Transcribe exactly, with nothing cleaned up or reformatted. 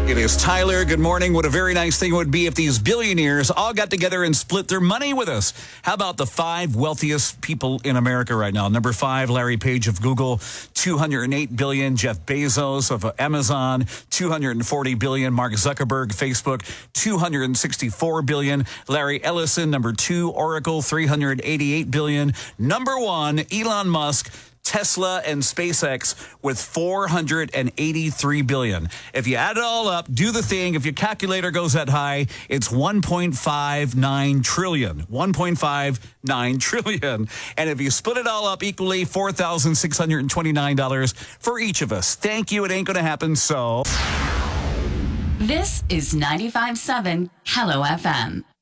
It is Tyler. Good morning. What a very nice thing it would be if these billionaires all got together and split their money with us. How about the five wealthiest people in America right now? Number five, Larry Page of Google, two hundred eight billion dollars. Jeff Bezos of Amazon, two hundred forty billion dollars. Mark Zuckerberg, Facebook, two hundred sixty-four billion dollars. Larry Ellison, number two, Oracle, three hundred eighty-eight billion dollars. Number one, Elon Musk, Tesla and SpaceX with four hundred eighty-three billion dollars. If you add it all up, do the thing. If your calculator goes that high, it's one point five nine trillion. one point five nine trillion. And if you split it all up equally, four thousand six hundred twenty-nine dollars for each of us. Thank you. It ain't going to happen. So this is ninety-five point seven Hello F M.